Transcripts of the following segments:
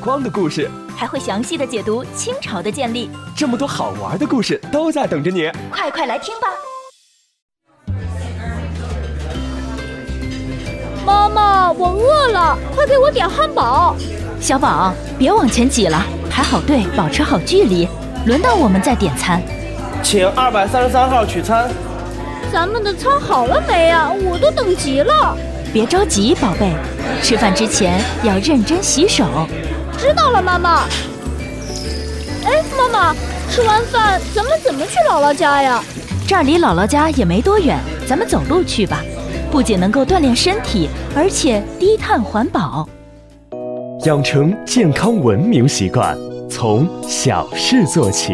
光的故事， 还会详细的解读清朝的建立。 这么多好玩的故事都在等着你， 快来听吧！ 妈妈，我饿了，快给我点汉堡。 小宝，别往前挤了，排好队，保持好距离，轮到我们再点餐。 请233号取餐。 咱们的餐好了没啊？我都等急了。 别着急，宝贝，吃饭之前要认真洗手。 知道了，妈妈。哎，妈妈，吃完饭咱们怎么去姥姥家呀？ 这儿离姥姥家也没多远，咱们走路去吧。不仅能够锻炼身体，而且低碳环保。 养成健康文明习惯，从小事做起。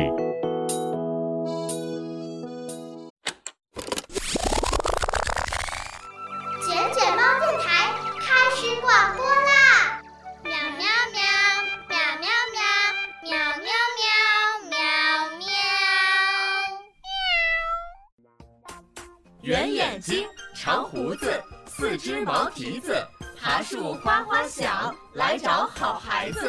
卷卷猫电台开始广播啦！喵喵喵，喵喵喵，喵喵喵，喵喵。 圆眼睛，长胡子，四只毛蹄子，爬树哗哗响，来找好孩子。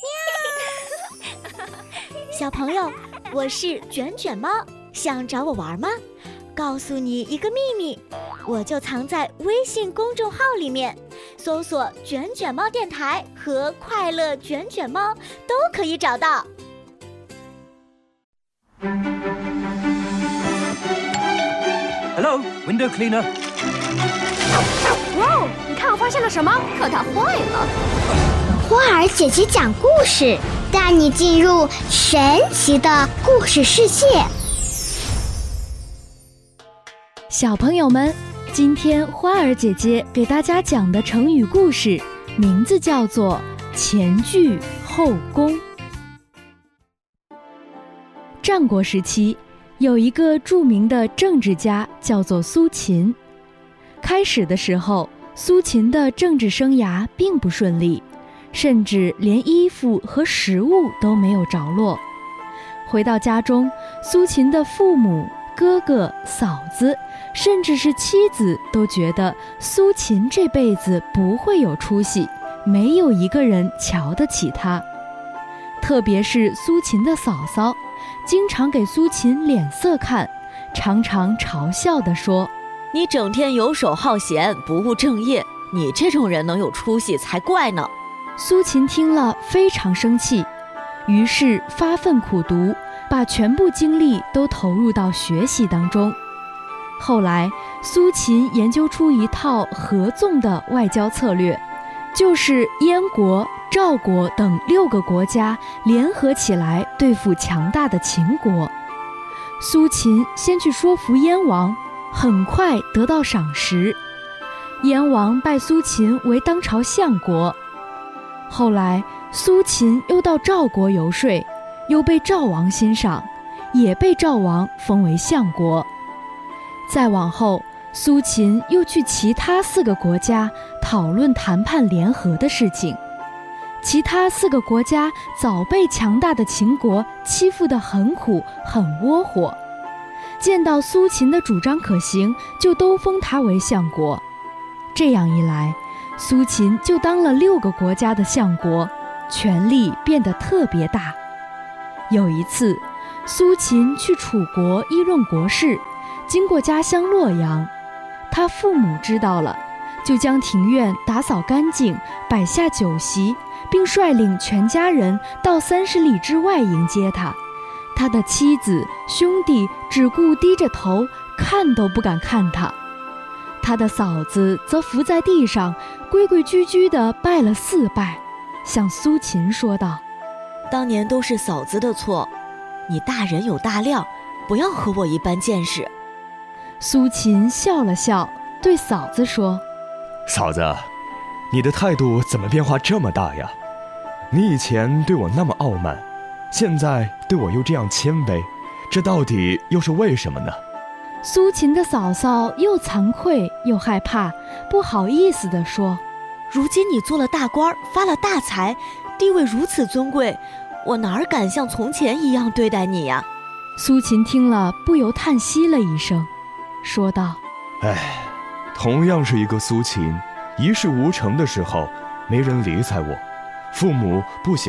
小朋友，我是卷卷猫，想找我玩吗？告诉你一个秘密，我就藏在微信公众号里面，搜索卷卷猫电台和快乐卷卷猫都可以找到。 Hello, window cleaner. 哇哦，你看我发现了什么？可它坏了。 花儿姐姐讲故事，带你进入神奇的故事世界。 小朋友们，今天花儿姐姐给大家讲的成语故事名字叫做前倨后恭。战国时期，有一个著名的政治家叫做苏秦。开始的时候，苏秦的政治生涯并不顺利，甚至连衣服和食物都没有着落。回到家中，苏秦的父母、哥哥、嫂子，甚至是妻子都觉得苏秦这辈子不会有出息，没有一个人瞧得起他。特别是苏秦的嫂嫂，经常给苏秦脸色看，常常嘲笑地说：“ 你整天游手好闲，不务正业，你这种人能有出息才怪呢。” 苏秦听了非常生气，于是发奋苦读，把全部精力都投入到学习当中。后来，苏秦研究出一套合纵的外交策略，就是燕国、赵国等6个国家联合起来对付强大的秦国。苏秦先去说服燕王，很快得到赏识。燕王拜苏秦为当朝相国。后来，苏秦又到赵国游说，又被赵王欣赏，也被赵王封为相国。再往后，苏秦又去其他4个国家讨论谈判联合的事情。其他4个国家早被强大的秦国欺负得很苦很窝火，见到苏秦的主张可行，就都封他为相国。这样一来，苏秦就当了6个国家的相国，权力变得特别大。有一次，苏秦去楚国议论国事，经过家乡洛阳，他父母知道了，就将庭院打扫干净，摆下酒席，并率领全家人到30里之外迎接他。他的妻子、兄弟只顾低着头，看都不敢看他。他的嫂子则伏在地上，规规矩矩地拜了4拜，向苏秦说道：“ 当年都是嫂子的错，你大人有大量，不要和我一般见识。” 苏秦笑了笑，对嫂子说：“ 嫂子，你的态度怎么变化这么大呀？你以前对我那么傲慢，现在对我又这样谦卑，这到底又是为什么呢？” 苏秦的嫂嫂又惭愧又害怕，不好意思地说：“ 如今你做了大官，发了大财，地位如此尊贵，我哪敢像从前一样对待你呀？” 苏秦听了不由叹息了一声，说道：“ 哎，同样是一个苏秦，一事无成的时候，没人理睬我，父母不喜